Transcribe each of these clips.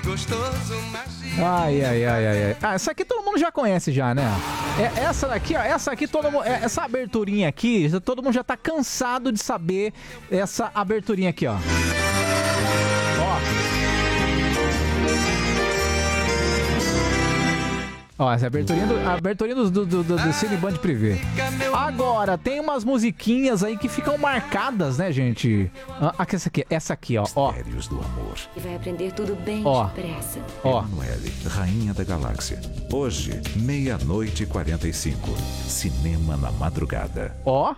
Ai. Ah, essa aqui todo mundo já conhece já, né? Essa daqui, ó, essa aqui todo mundo, essa aberturinha aqui, todo mundo já tá cansado de saber essa aberturinha aqui, ó. Ó, essa é a aberturinha do Cine Band Privé. Agora, tem umas musiquinhas aí que ficam marcadas, né, gente? Essa aqui, ó. Mistérios do amor. E vai aprender tudo bem depressa. Emanuele, Rainha da Galáxia. Hoje, 00:45. Cinema na madrugada.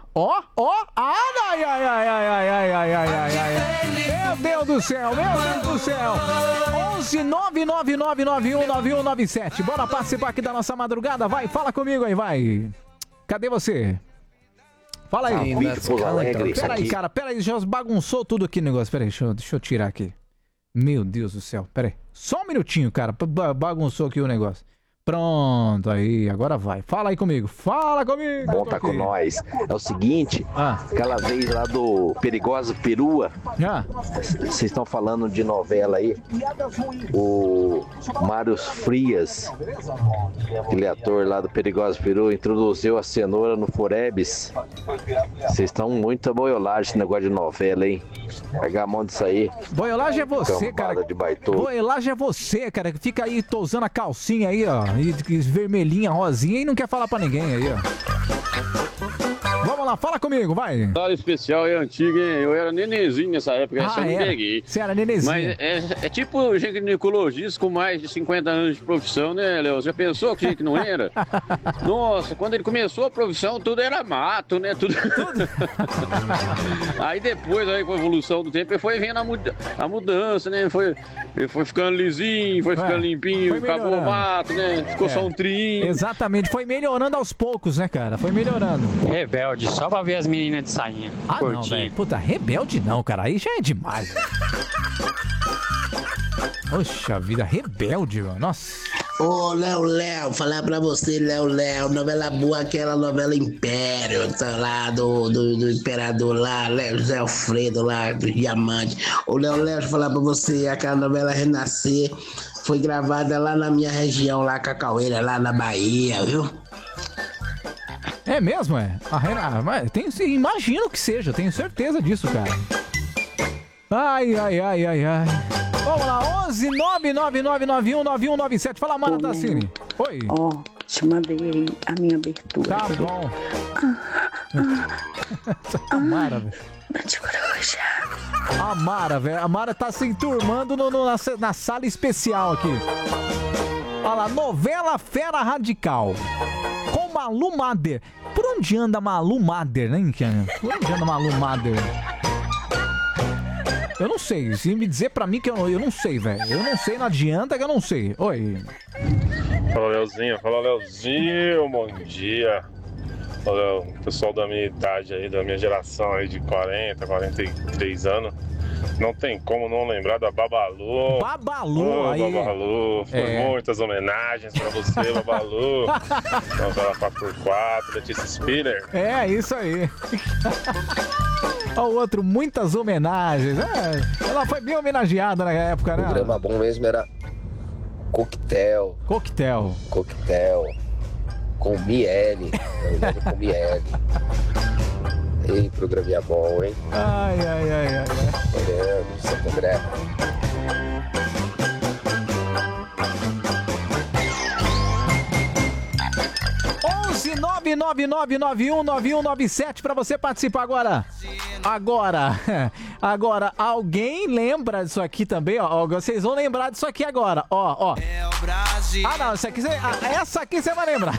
Ai. Meu Deus do céu. 11-999919197. Bora participar aqui da nossa madrugada. Vai, fala comigo aí, vai. Cadê você? Fala aí. Peraí, cara, peraí, já bagunçou tudo aqui o negócio. Peraí, deixa eu tirar aqui. Meu Deus do céu, peraí. Só um minutinho, cara, bagunçou aqui o negócio. Pronto, aí, agora vai. Fala aí comigo, Bom, tá com nós. É o seguinte, aquela vez lá do Perigosa Perua, vocês estão falando de novela aí, o Mário Frias, aquele ator lá do Perigosa Perua, introduziu a cenoura no Forebs. Vocês estão muito aboiolados esse negócio de novela, hein? Pega a mão disso aí. Boiolagem é você, cara. Boiolagem é você, cara, que fica aí, tô usando a calcinha aí, ó. Vermelhinha, rosinha e não quer falar pra ninguém aí, ó. Vamos lá, fala comigo, vai. História especial é antiga, hein? Eu era nenenzinho nessa época, essa eu não peguei. Você era nenenzinho. Mas é tipo ginecologista com mais de 50 anos de profissão, né, Léo? Já pensou que não era? Nossa, quando ele começou a profissão, tudo era mato, né? Tudo. Aí depois, aí, com a evolução do tempo, ele foi vendo a mudança, né? Ele foi ficando lisinho, foi ficando limpinho, acabou o mato, né? Ficou só um trinho. Exatamente, foi melhorando aos poucos, né, cara? Foi melhorando. Rebelde, só pra ver as meninas de sainha. Não, velho. Puta, rebelde não, cara. Aí já é demais. Poxa vida, rebelde, mano. Nossa. Ô, Léo, falar pra você, Léo, novela boa, aquela novela Império, tá lá, do Imperador lá, José Alfredo lá, do Diamante. Ô, Léo, falar pra você, aquela novela Renascer foi gravada lá na minha região, lá, Cacaueira, lá na Bahia, viu? É mesmo, é? Imagino que seja, tenho certeza disso, cara. Ai. Vamos lá, 11-999919197. Fala, Mara Tassini. Oi. Te mandei a minha abertura. Tá bom. Mara, velho. A Mara, velho. A Mara tá se enturmando na sala especial aqui. Olha lá, novela Fera Radical. Com Malu Mader. Por onde anda Malu Mader, né? Por onde anda Malu Mader? Eu não sei. Se me dizer pra mim que eu não sei, velho. Eu não sei, não adianta que eu não sei. Oi. Fala, Leozinho. Bom dia. Olha, o pessoal da minha idade aí, da minha geração aí de 43 anos. Não tem como não lembrar da Babalu. Aí. Babalu. Foi muitas homenagens pra você, Babalu. Novela 4x4, Letícia Spiller. É, isso aí. Olha o outro, muitas homenagens. Ela foi bem homenageada na época, né? O programa bom mesmo era Coquetel. Com Miele. Eu lembro com Miele. Ei, programinha bom, hein? Ai. Santo André. 999919197 pra você participar agora. Agora, alguém lembra disso aqui também, ó? Vocês vão lembrar disso aqui agora, ó. Ah, não, essa aqui você vai lembrar.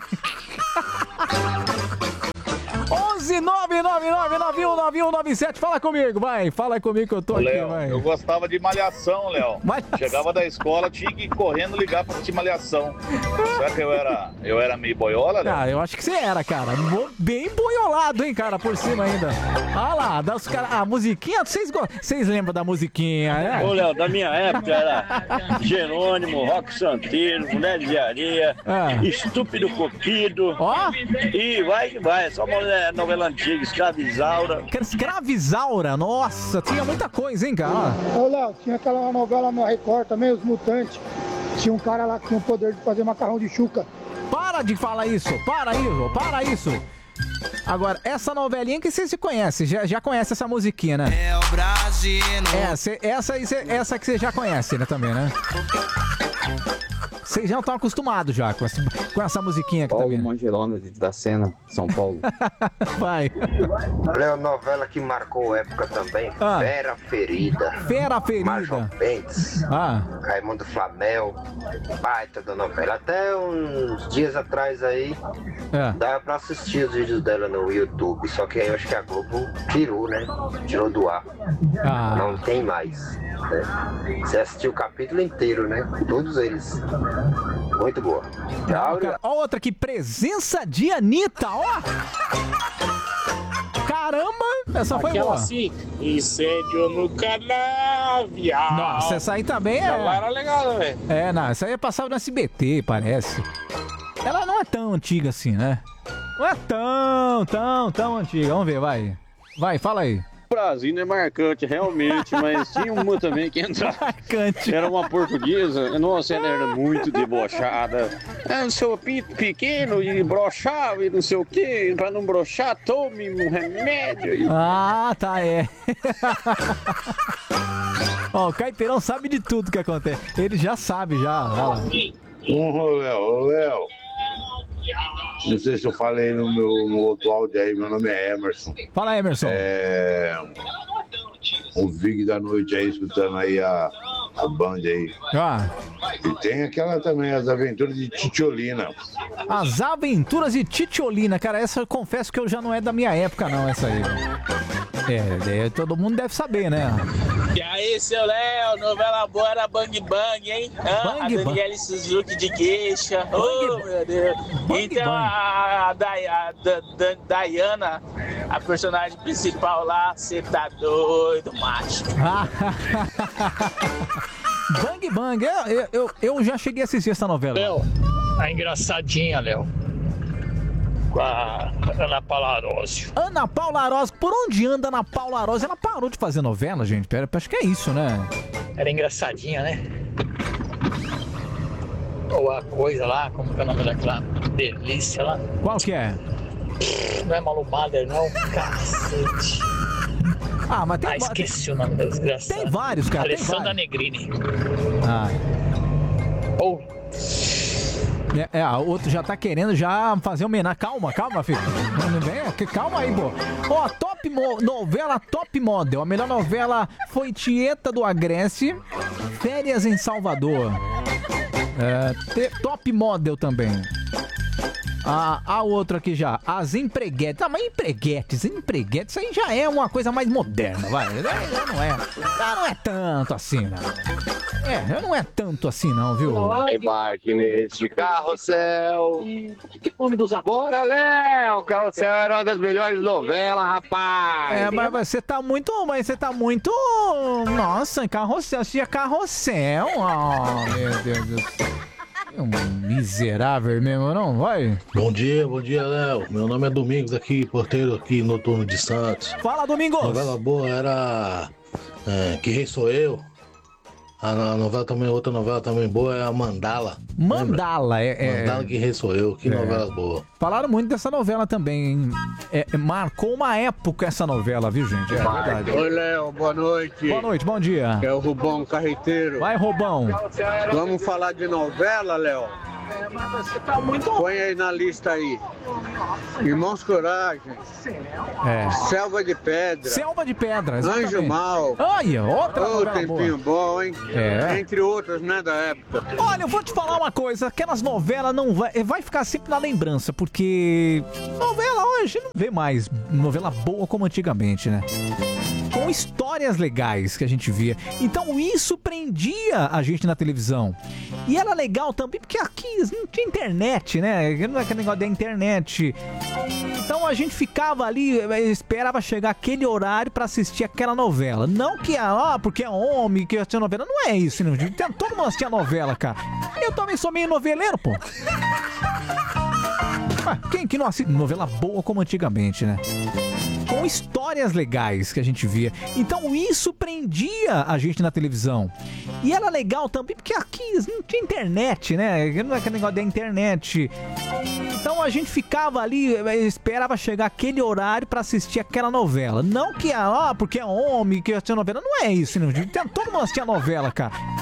11-999919197. Fala comigo, vai. Fala comigo que eu tô Léo, aqui, vai. eu gostava de Malhação, Léo. Chegava da escola, tinha que ir correndo ligar pra assistir Malhação. Será que eu era meio boiola, Léo? Ah, eu acho que você era, cara. Bem boiolado, hein, cara, por cima ainda. Olha lá, a musiquinha, vocês lembram da musiquinha, né? Ô, Léo, da minha época era Jerônimo, Rock Santeiro, Mulher de Areia, Estúpido Coquido. Ó. E vai, só novela novela antiga, Escravizaura. Escravizaura? Nossa, tinha muita coisa, hein, cara? Ô, Léo, tinha aquela novela no Record também, Os Mutantes. Tinha um cara lá que tinha o poder de fazer macarrão de chuca. Para de falar isso, para isso. Agora, essa novelinha que você se conhece, já conhece essa musiquinha, né? É o Brasil. Essa que você já conhece, né, também, né? Vocês já estão acostumados já com essa musiquinha aqui também. Paulo Mangelona da Cena, São Paulo. Vai. Olha a novela que marcou época também. Fera Ferida. Major Bentes. Raimundo Flamel. Baita da novela. Até uns dias atrás aí, dava pra assistir os vídeos dela no YouTube. Só que aí eu acho que a Globo tirou, né? Tirou do ar. Não tem mais. Né? Você assistiu o capítulo inteiro, né? Todos eles. Muito boa. Ó outra aqui, presença de Anitta, ó! Caramba, essa foi boa. Assim, incêndio no canavial. Nossa, essa aí também é... Ela era legal, velho. Não, essa aí é passada no SBT, parece. Ela não é tão antiga assim, né? Não é tão antiga. Vamos ver, vai. Vai, fala aí. Brasília é marcante, realmente, mas tinha uma também que entrava. Marcante. Era uma portuguesa, nossa, ela era muito debochada. O seu pinto pequeno e brochava e não sei o que, pra não brochar, tome um remédio. Tá, Ó, o Caipirão sabe de tudo que acontece. Ele já sabe, já. Ô, Léo. Não sei se eu falei no outro áudio aí, meu nome é Emerson. Fala, Emerson. O Vig da noite aí, escutando aí a Band aí. E tem aquela também, As Aventuras de Titiolina. As Aventuras de Titiolina, cara, essa eu confesso que eu já não é da minha época não, essa aí. Todo mundo deve saber, né? E aí, seu Léo, novela boa era Bang Bang, hein? A Daniele Suzuki de queixa. Meu Deus. Então a Diana, a personagem principal lá, você tá doido, macho. Bang Bang, eu já cheguei a assistir essa novela. Léo, a engraçadinha, Léo. Com a Ana Paula Arósio. Ana Paula Arósio, por onde anda Ana Paula Arósio? Ela parou de fazer novela, gente? Acho que é isso, né? Era engraçadinha, né? Ou a coisa lá, como que é o nome daquela delícia lá? Qual que é? Não é Malu Mader, não? Cacete. Mas tem... esqueci o nome da desgraçada. Tem vários, cara. Alessandra Negrini. O outro já tá querendo fazer homenagem. Calma, filho. Calma aí, pô. Ó, novela Top Model. A melhor novela foi Tieta do Agreste, Férias em Salvador. Top Model também. A outra aqui já, As Empreguetes. Mas empreguetes, isso aí já é uma coisa mais moderna, vai. Não é tanto assim, não. Não é tanto assim, não, viu? Embarque neste carrossel. Que nome dos avós? Bora, Léo! Carrossel era uma das melhores novelas, rapaz. Mas você tá muito. Nossa, carrossel. Assistia Carrossel. Meu Deus do céu. É um miserável mesmo, não? Vai. Bom dia, Léo. Meu nome é Domingos aqui, porteiro aqui, Noturno de Santos. Fala, Domingos! Novela boa era Que Rei Sou Eu. A novela também, outra novela também boa é a Mandala. Mandala, Mandala, Que Rei Sou Eu, que novela boa. Falaram muito dessa novela também, hein? Marcou uma época essa novela, viu, gente? É verdade. Oi, Léo, boa noite. Boa noite, bom dia. É o Rubão Carreteiro. Vai, Rubão. Vamos falar de novela, Léo? Põe aí na lista aí. Irmãos Coragem. Selva de Pedra. Selva de Pedra, exatamente. Anjo Mal. Olha, outra novela tempinho bom, hein? Entre outras, né, da época. Olha, eu vou te falar uma coisa. Aquelas novelas não vai ficar sempre na lembrança, porque novela hoje não vê mais novela boa como antigamente, né? Com histórias legais que a gente via. Então isso prendia a gente na televisão. E era legal também, porque aqui não tinha internet, né? Não é aquele negócio da internet. Então a gente ficava ali, esperava chegar aquele horário pra assistir aquela novela. Não que, porque é homem que assistia novela. Não é isso, não. Todo mundo assistia novela, cara. Eu também sou meio noveleiro, pô. Quem que não assiste novela boa como antigamente, né? Com histórias legais que a gente via. Então isso prendia a gente na televisão. E era legal também porque aqui não tinha internet, né? Não é aquele negócio da internet. Então a gente ficava ali, esperava chegar aquele horário pra assistir aquela novela. Não que, porque é homem, que assistia novela. Não é isso, né? Todo mundo assistia novela, cara.